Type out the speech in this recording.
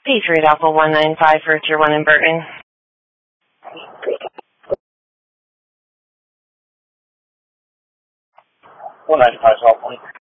Patriot Alpha 195 for Tier 1 in Burton. 195 South 20.